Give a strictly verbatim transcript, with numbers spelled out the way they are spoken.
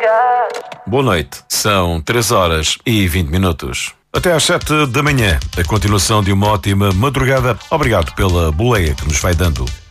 Boa noite. São três horas e vinte minutos. Até às sete da manhã. A continuação de uma ótima madrugada. Obrigado pela boleia que nos vai dando.